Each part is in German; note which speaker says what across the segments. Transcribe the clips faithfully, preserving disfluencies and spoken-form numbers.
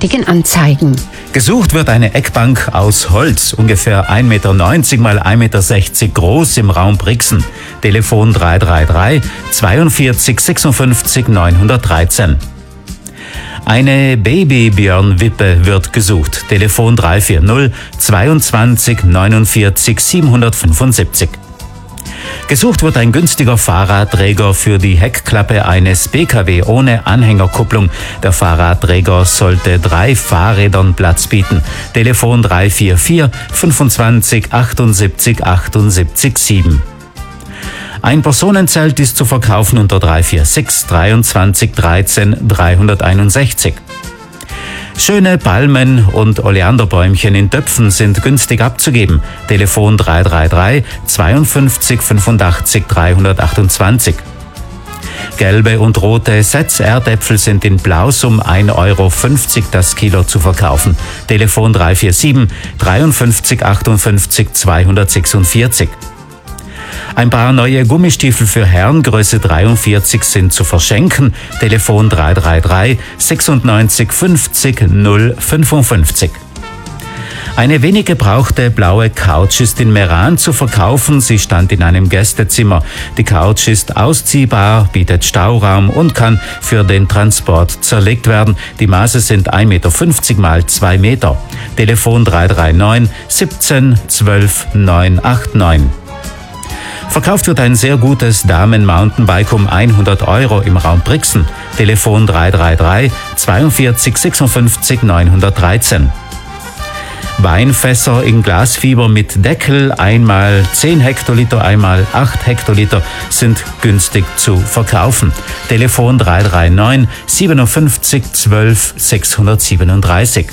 Speaker 1: heutigen Anzeigen.
Speaker 2: Gesucht wird eine Eckbank aus Holz, ungefähr ein Meter neunzig mal ein Meter sechzig groß im Raum Brixen. Telefon drei drei drei zweiundvierzig sechsundfünfzig neunhundertdreizehn. Eine Babybjörnwippe wird gesucht. Telefon drei vier null zweiundzwanzig neunundvierzig siebenhundertfünfundsiebzig. Gesucht wird ein günstiger Fahrradträger für die Heckklappe eines P K W ohne Anhängerkupplung. Der Fahrradträger sollte drei Fahrrädern Platz bieten. Telefon drei vier vier fünfundzwanzig achtundsiebzig achtundsiebzig sieben. Ein Personenzelt ist zu verkaufen unter drei vier sechs dreiundzwanzig dreizehn dreihunderteinundsechzig. Schöne Palmen und Oleanderbäumchen in Töpfen sind günstig abzugeben. Telefon drei drei drei zweiundfünfzig fünfundachtzig dreihundertachtundzwanzig. Gelbe und rote Setz-Erdäpfel sind in Blausum ein Euro fünfzig das Kilo zu verkaufen. Telefon drei vier sieben dreiundfünfzig achtundfünfzig zweihundertsechsundvierzig. Ein paar neue Gummistiefel für Herren Größe dreiundvierzig sind zu verschenken. Telefon drei drei drei sechsundneunzig fünfzig null fünfundfünfzig. Eine wenig gebrauchte blaue Couch ist in Meran zu verkaufen. Sie stand in einem Gästezimmer. Die Couch ist ausziehbar, bietet Stauraum und kann für den Transport zerlegt werden. Die Maße sind ein Meter fünfzig mal zwei Meter. Telefon drei drei neun siebzehn zwölf neunhundertneunundachtzig. Verkauft wird ein sehr gutes Damen-Mountainbike um hundert Euro im Raum Brixen. Telefon drei drei drei zweiundvierzig sechsundfünfzig neunhundertdreizehn. Weinfässer in Glasfiber mit Deckel, einmal zehn Hektoliter, einmal acht Hektoliter, sind günstig zu verkaufen. Telefon drei drei neun siebenundfünfzig zwölf sechshundertsiebenunddreißig.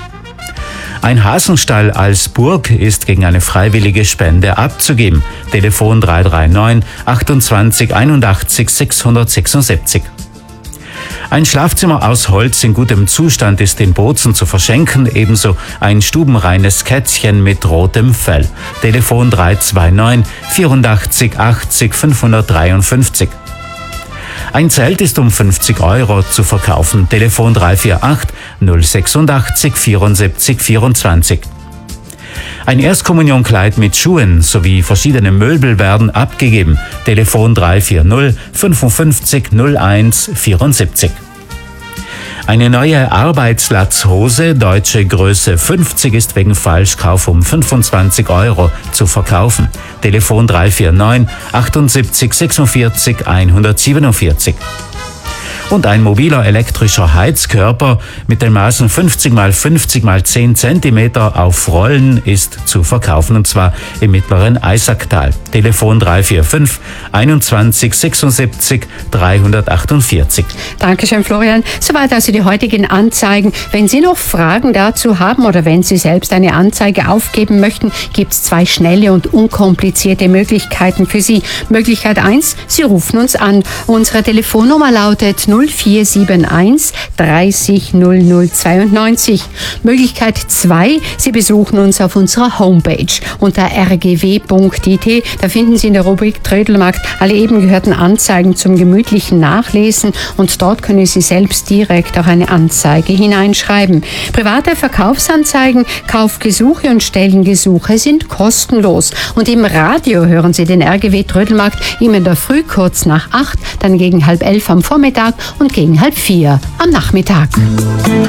Speaker 2: Ein Hasenstall als Burg ist gegen eine freiwillige Spende abzugeben. Telefon drei drei neun achtundzwanzig einundachtzig sechshundertsechsundsiebzig. Ein Schlafzimmer aus Holz in gutem Zustand ist in Bozen zu verschenken, ebenso ein stubenreines Kätzchen mit rotem Fell. Telefon drei zwei neun vierundachtzig achtzig fünfhundertdreiundfünfzig. Ein Zelt ist um fünfzig Euro zu verkaufen. Telefon drei vier acht null sechsundachtzig vierundsiebzig vierundzwanzig. Ein Erstkommunionkleid mit Schuhen sowie verschiedene Möbel werden abgegeben. Telefon drei vier null fünfundfünfzig null eins vierundsiebzig. Eine neue Arbeitslatzhose, deutsche Größe fünfzig, ist wegen Falschkauf um fünfundzwanzig Euro zu verkaufen. Telefon drei vier neun achtundsiebzig sechsundvierzig hundertsiebenundvierzig. Und ein mobiler elektrischer Heizkörper mit den Maßen fünfzig mal fünfzig mal zehn Zentimeter auf Rollen ist zu verkaufen, und zwar im mittleren Eisacktal. Telefon drei vier fünf einundzwanzig sechsundsiebzig dreihundertachtundvierzig.
Speaker 1: Dankeschön, Florian. Soweit also die heutigen Anzeigen. Wenn Sie noch Fragen dazu haben oder wenn Sie selbst eine Anzeige aufgeben möchten, gibt es zwei schnelle und unkomplizierte Möglichkeiten für Sie. Möglichkeit eins, Sie rufen uns an. Unsere Telefonnummer lautet null vier sieben eins dreißig null null zweiundneunzig. Möglichkeit zwei, Sie besuchen uns auf unserer Homepage unter r g w punkt i t. Da finden Sie in der Rubrik Trödelmarkt alle eben gehörten Anzeigen zum gemütlichen Nachlesen, und dort können Sie selbst direkt auch eine Anzeige hineinschreiben. Private Verkaufsanzeigen, Kaufgesuche und Stellengesuche sind kostenlos, und im Radio hören Sie den R G W Trödelmarkt immer in der Früh kurz nach acht, dann gegen halb elf am Vormittag und gegen halb vier am Nachmittag.